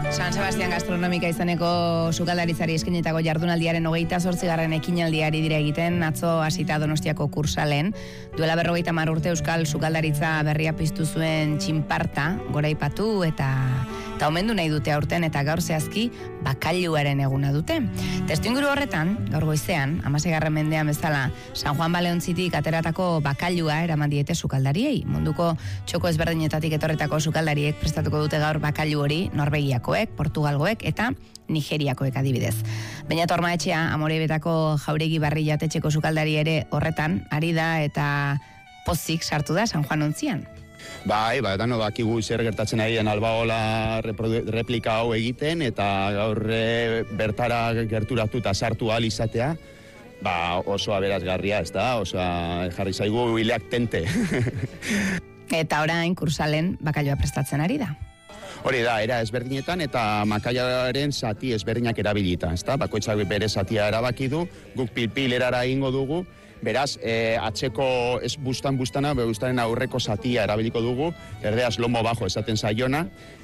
San Sebastian gastronomika izaneko sukaldaritzari eskenetako jardunaldiaren 28. ekinaldiari dira egiten, atzo hasita Donostiako kursalen. Duela 50 urte euskal sukaldaritza berria piztu zuen txinparta, goraipatu eta omendu nahi dute aurten, eta gaur zehazki bakailuaren eguna dute. Testuinguru horretan, gaur goizean, 16. mendean bezala, San Juan Baleontzitik ateratako bakailua eraman diete sukaldariei. Munduko txoko ezberdinetatik etorretako sukaldariek prestatuko dute gaur bakailu hori Norvegiakoek, Portugalgoek eta Nigeriakoek adibidez. Beñat Ormaetxea, Amorebetako Jauregi Barri jatetxeko sukaldari ere horretan ari da eta pozik sartu da San Juan ontzian. Bai, dano dakigu zer gertatzen ari den Albaola replika hau egiten, eta gaur bertara gerturatu eta sartu ahal izatea, oso aberazgarria, ez da? Jarri zaigu hileak tente. Eta orain kursalen bakailua prestatzen ari da. Hori da, era ezberdinetan eta makailaren zati ezberdinak erabilita, ez da? Bakoitzak bere zatia erabaki du, guk pil-pil erara egingo dugu. Beraz, atzeko ez bustana, bustaren aurreko zatia erabiliko dugu, erdeaz lomo bajo esaten zaiona,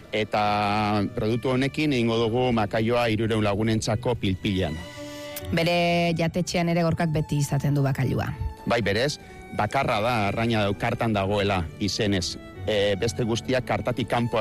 eta produktu honekin egingo dugu makaioa 300 lagunentzako pil-pilean. Bere jatetxean ere Gorkak beti izaten du bakailua. Bai, berez, bakarra da, arraina kartan dagoela izenez. Beste guztiak kartatik kanpo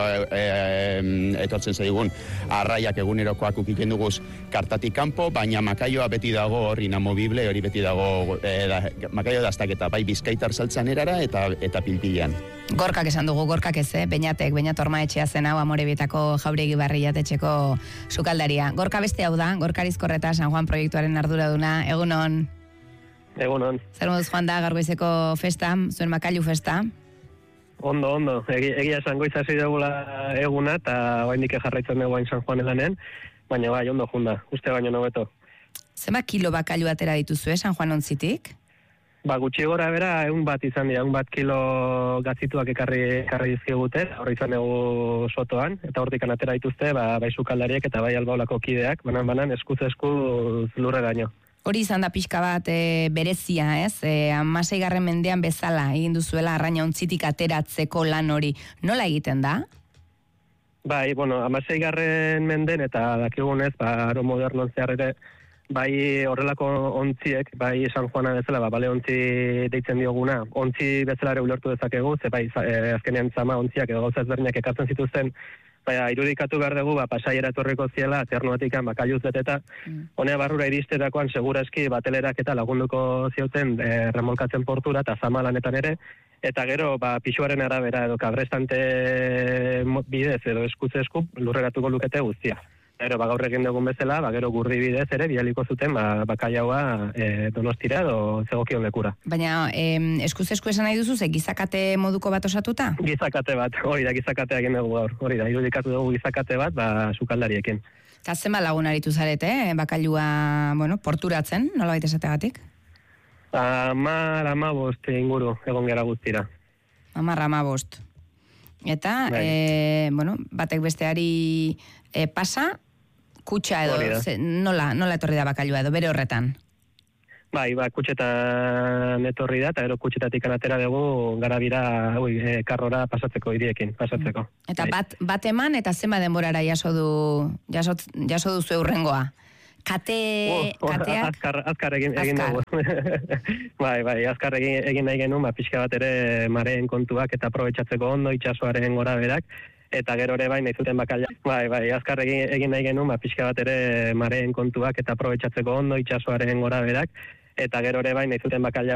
etortzen zaigun arraiak egunerokoak ukiken duguz kartatik kanpo, baina makaioa beti dago hor inamovible, hori beti dago makaio daztaketa, bai Bizkaitar saltzan erara eta pilpilean. Gorkak esan dugu, Gorkak ez, Beñat Ormaetxea zen hau Amorebetako Jauregi Barri jatetxeko sukaldaria. Gorka beste hau da, Gorka Arizkorreta San Juan proiektuaren arduraduna, egunon? Egunon. Zer moduz joan da gaurgoizeko festa, zuen makailu festa? Ondo. Egia esan goiz hasi dugula eguna, eta oraindik jarraitzen dugu San Juan elanen, baina bai, ondo junda, uste baino nobeto. Zenbat kilo bakailu atera dituzue San Juan ontzitik? Gutxi gora bera, 100 bat izan dira, 100 bat kilo gatzituak ekarri dizkigute, hori izan dugu sotoan, eta hortik atera dituzte, bai sukaldariek eta bai Albaolako kideak, banan, eskuz lurreraino. Hori izan da pixka bat berezia, ez? 16. mendean bezala egin duzuela arraina ontzitik ateratzeko lan hori. Nola egiten da? Bai, 16. menden eta dakigunez, aro modernon zehar ere, bai horrelako ontziek, bai San Juana bezala, bale ontzi deitzen dioguna, ontzi bezala ere ulertu dezakegu, ze bai azkenean zama ontziak edo gauza ezberdinak ekartzen zituzten, irudikatu behar dugu, pasaiera etorriko ziela, aternuatikan bakailuz beteta, honea barrura iristetakoan seguraski batelerak eta lagunduko zioten remolkatzen portura eta zamalanetan ere, eta gero pixuaren arabera edo kabrestante bidez edo eskuz esku lurreratuko lukete guztia. Gero gaur egin dugun bezala, gero gurdi bidez ere bialiko zuten bakailaua Donostira edo zegokion lekura. Baina eskuz esku esan nahi duzu, gizakate moduko bat osatuta? Gizakate bat, hori da, gizakatea egin dugu gaur, hori da, irudikatu dugu gizakate bat, sukaldariekin. Eta zenba lagun aritu zarete, bakailua, porturatzen, nola baita esategatik? 15 inguru egon gara guztira. 15. Eta, batek besteari pasa, kutxa edo, nola etorri da bakailua edo, bere horretan? Bai, kutxetan etorri da, eta gero kutxetatik anatera dugu garabira karrora pasatzeko, hiriekin pasatzeko. Eta bat eman, eta zenba denborara jaso duzu eurrengoa? Kateak? Azkar egin dugu. Bai, azkar egin nahi genuen, pixka bat ere mareen kontuak eta aprobetxatzeko ondo itxasoaren gora berak, eta gero ere nahi zuten bakaila. Bai, azkar egin nahi genuen, pixka bat ere mareen kontuak eta aprobetxatzeko ondo itxasoaren gora berak, eta gero ere nahi zuten bakaila